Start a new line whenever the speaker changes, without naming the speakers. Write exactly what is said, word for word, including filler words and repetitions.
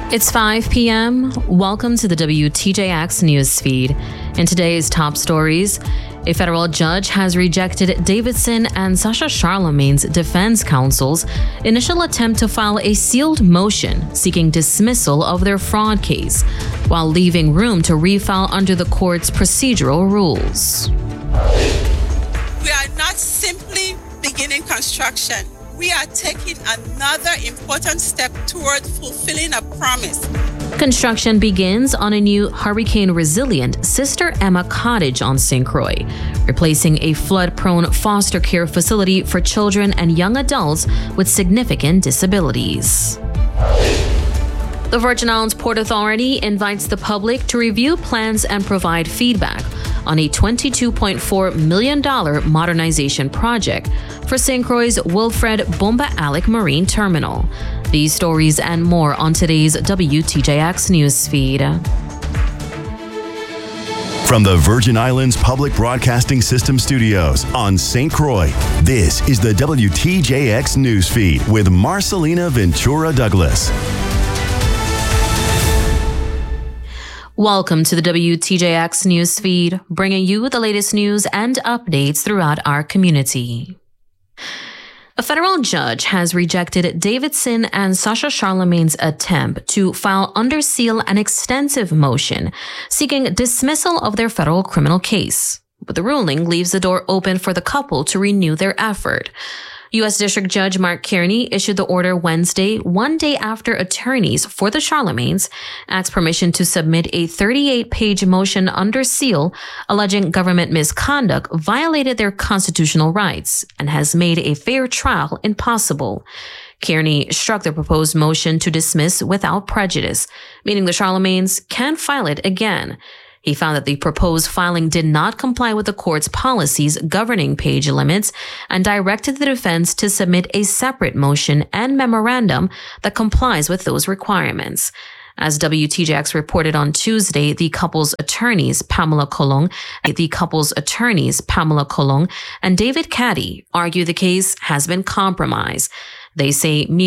It's five p.m. Welcome to the W T J X news feed. In today's top stories, a federal judge has rejected Davidson and Sasha Charlemagne's defense counsel's initial attempt to file a sealed motion seeking dismissal of their fraud case, while leaving room to refile under the court's procedural rules.
We are not simply beginning construction. We are taking another important step toward fulfilling a promise.
Construction begins on a new hurricane-resilient Sister Emma Cottage on Saint Croix, replacing a flood-prone foster care facility for children and young adults with significant disabilities. The Virgin Islands Port Authority invites the public to review plans and provide feedback on a twenty-two point four million dollars modernization project for Saint Croix's Wilfred Bomba Alec Marine Terminal. These stories and more on today's W T J X news feed.
From the Virgin Islands Public Broadcasting System studios on Saint Croix, this is the W T J X news feed with Marcelina Ventura Douglas.
Welcome to the W T J X news feed, bringing you the latest news and updates throughout our community. A federal judge has rejected Davidson and Sasha Charlemagne's attempt to file under seal an extensive motion seeking dismissal of their federal criminal case. But the ruling leaves the door open for the couple to renew their effort. U S District Judge Mark Kearney issued the order Wednesday, one day after attorneys for the Charlemagnes asked permission to submit a thirty-eight page motion under seal alleging government misconduct violated their constitutional rights and has made a fair trial impossible. Kearney struck the proposed motion to dismiss without prejudice, meaning the Charlemagnes can file it again. He found that the proposed filing did not comply with the court's policies governing page limits and directed the defense to submit a separate motion and memorandum that complies with those requirements. As W T J X reported on Tuesday, the couple's attorneys, Pamela Colong, the couple's attorneys, Pamela Colong and David Caddy, argue the case has been compromised. They say